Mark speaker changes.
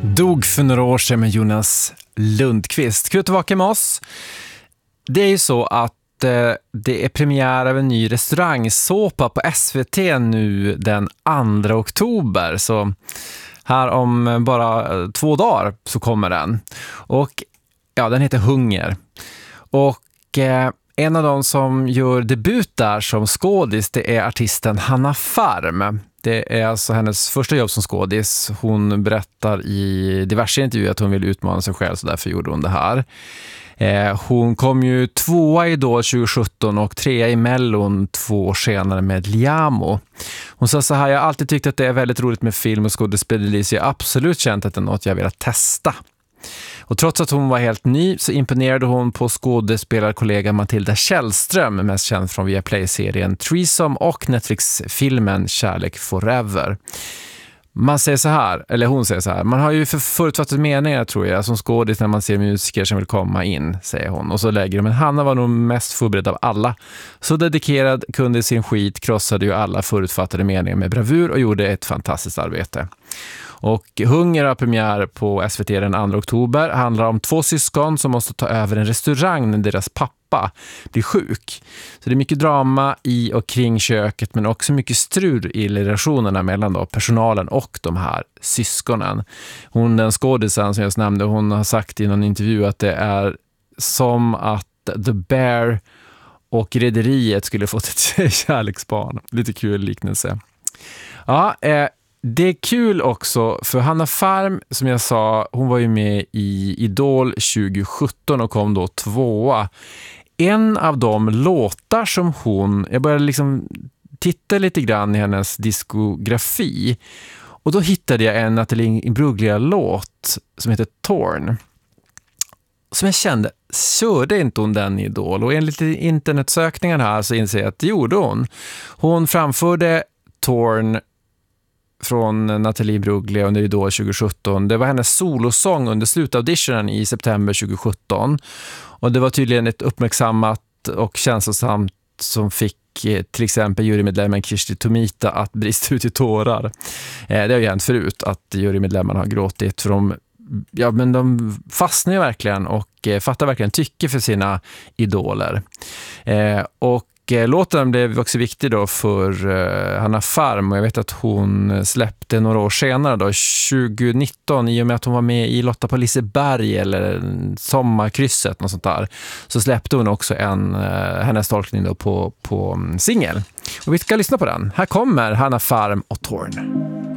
Speaker 1: Dog för några år sedan med Jonas Lundqvist. Kul att vara med oss. Det är ju så att det är premiär av en ny restaurangsåpa på SVT nu den 2 oktober. Så här om bara 2 dagar så kommer den. Och ja, den heter Hunger. Och en av de som gör debut där som skådis, det är artisten Hanna Farm. Det är alltså hennes första jobb som skådis. Hon berättar i diverse intervjuer att hon vill utmana sig själv, så därför gjorde hon det här. Hon kom ju 2 i Idol 2017 och 3 i Mellon 2 år senare med Liamo. Hon sa så här: jag har alltid tyckt att det är väldigt roligt med film och skådespeleri, så jag har absolut känt att det är något jag vill testa. Och trots att hon var helt ny så imponerade hon på skådespelarkollega Matilda Källström, mest känd från Viaplay-serien Threesome och Netflix-filmen Kärlek Forever. Man säger så här, eller hon säger så här: man har ju förutfattat meningar, tror jag, som skådis när man ser musiker som vill komma in, säger hon. Och så lägger de, men Hanna var nog mest förberedd av alla. Så dedikerad, kunde sin skit, krossade ju alla förutfattade meningar med bravur och gjorde ett fantastiskt arbete. Och Hunger har premiär på SVT den 2 oktober. Handlar om 2 syskon som måste ta över en restaurang när deras pappa blir sjuk. Så det är mycket drama i och kring köket, men också mycket strul i relationerna mellan då personalen och de här syskonen. Hon, den skådisen som jag nämnde, hon har sagt i någon intervju att det är som att The Bear och rederiet skulle fått ett kärleksbarn. Lite kul liknelse. Ja, det är kul också för Hanna Farm, som jag sa, hon var ju med i Idol 2017 och kom då 2. En av de låtar som jag började liksom titta lite grann i hennes diskografi, och då hittade jag en Natalie Imbruglia-låt som heter Torn. Som jag kände, körde inte hon den i Idol? Och enligt internetsökningar här så inser jag att det gjorde hon. Hon framförde Torn från Natalie Imbruglia under Idol 2017. Det var hennes solosång under slutauditionen i september 2017. Och det var tydligen ett uppmärksammat och känslosamt som fick till exempel jurymedlemmen Kirsti Tomita att brista ut i tårar. Det har ju hänt förut att jurymedlemmarna har gråtit, för de fastnar ju verkligen och fattar verkligen tycke för sina idoler. Och låten blev också viktig då för Hanna Farm, och jag vet att hon släppte några år senare då, 2019, i och med att hon var med i Lotta på Liseberg eller Sommarkrysset, något sånt där, så släppte hon också hennes tolkning då på singel. Och vi ska lyssna på den. Här kommer Hanna Farm och Torn.